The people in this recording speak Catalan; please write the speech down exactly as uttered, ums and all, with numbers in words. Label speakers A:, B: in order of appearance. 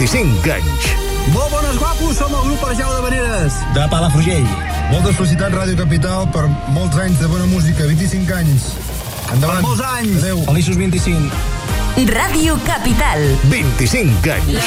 A: vint-i-cinc anys.
B: Molt bones, guapos, som el grup Arjau de Veneres.
C: De Palafrugell.
D: Moltes felicitats, Ràdio Capital, per molts anys de bona música, vint-i-cinc anys. Endavant.
B: Per molts anys.
D: Adéu.
C: Feliços vint-i-cinc.
E: Ràdio Capital.
A: vint-i-cinc anys.